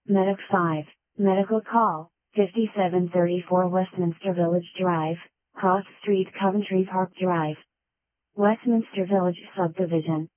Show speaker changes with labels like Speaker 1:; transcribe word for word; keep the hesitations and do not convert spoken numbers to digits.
Speaker 1: Medic five, Medical Call, fifty-seven thirty-four Westminster Village Drive, Cross Street, Coventry Park Drive. Westminster Village Subdivision.